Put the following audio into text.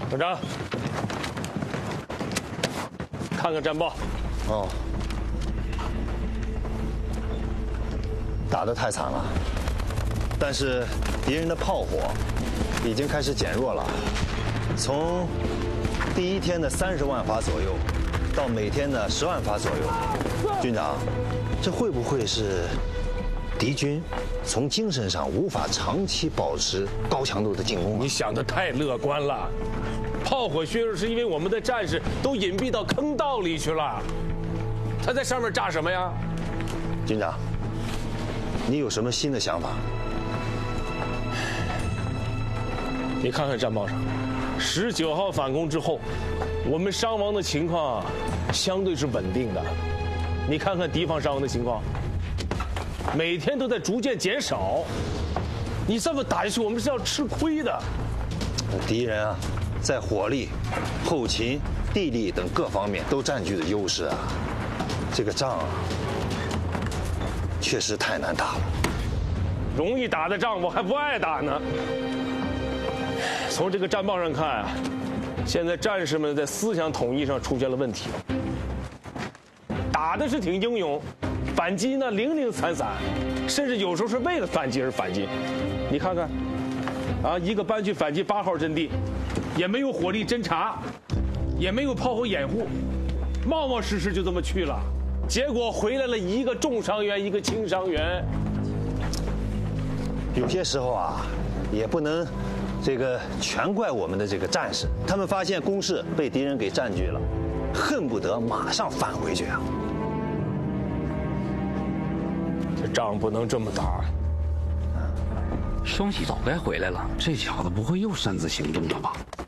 团长，看看战报。 哦，打得太惨了，但是敌人的炮火已经开始减弱了，从第一天的30万发左右，到每天的10万发左右。军长，这会不会是敌军从精神上无法长期保持高强度的进攻？ 你想得太乐观了，炮火削弱是因为我们的战士都隐蔽到坑道里去了，他在上面炸什么呀？ 军长，你有什么新的想法？ 你看看战报上，19号反攻之后，我们伤亡的情况相对是稳定的。你看看敌方伤亡的情况，每天都在逐渐减少。你这么打下去，我们是要吃亏的。 敌人啊，在火力、后勤、地利等各方面都占据了优势啊，这个仗啊，确实太难打了。 容易打的仗我还不爱打呢。从这个战报上看啊，现在战士们在思想统一上出现了问题，打的是挺英勇，反击呢零零散散，甚至有时候是为了反击而反击。你看看，啊，一个班去反击8号阵地，也没有火力侦察，也没有炮火掩护，冒冒失失就这么去了，结果回来了一个重伤员，一个轻伤员。 有些时候啊，也不能这个全怪我们的这个战士，他们发现攻势被敌人给占据了，恨不得马上返回去啊。 这仗不能这么打。 双喜早该回来了，这小子不会又擅自行动了吧？